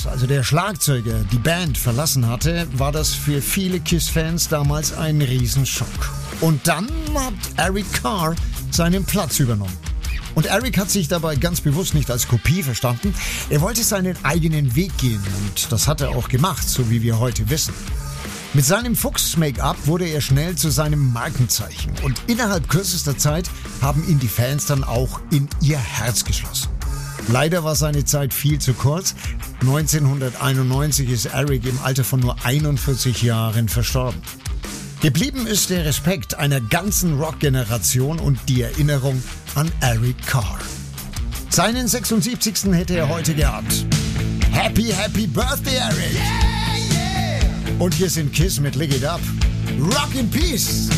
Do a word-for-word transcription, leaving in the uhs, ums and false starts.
Thomas, also der Schlagzeuger, die Band verlassen hatte, war das für viele Kiss-Fans damals ein Riesenschock. Und dann hat Eric Carr seinen Platz übernommen. Und Eric hat sich dabei ganz bewusst nicht als Kopie verstanden. Er wollte seinen eigenen Weg gehen und das hat er auch gemacht, so wie wir heute wissen. Mit seinem Fuchs-Make-up wurde er schnell zu seinem Markenzeichen und innerhalb kürzester Zeit haben ihn die Fans dann auch in ihr Herz geschlossen. Leider war seine Zeit viel zu kurz. neunzehnhunderteinundneunzig ist Eric im Alter von nur einundvierzig Jahren verstorben. Geblieben ist der Respekt einer ganzen Rock-Generation und die Erinnerung an Eric Carr. Seinen sechsundsiebzigsten hätte er heute gehabt. Happy, happy Birthday, Eric! Und hier sind Kiss mit Lick It Up. Rock in Peace!